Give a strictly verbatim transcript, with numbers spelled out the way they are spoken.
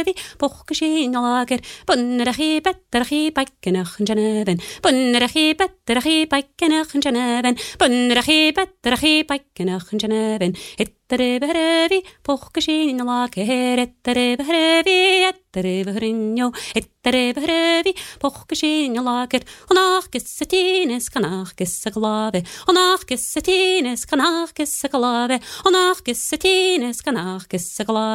behrevi, pochgeshin lager, bunnerechi betterechi baikenach Geneven, bunnerechi betterechi baikenach Geneven, bunnerechi betterechi baikenach Geneven, ettere behrevi, pochgeshin lager, ettere behrevi, ettere behrinjo, ettere behrevi, pochgeshin lager, onach gessetines kanach gesseglave, onach gessetines kanach gesseglave, onach gessetines kanach gesseglave.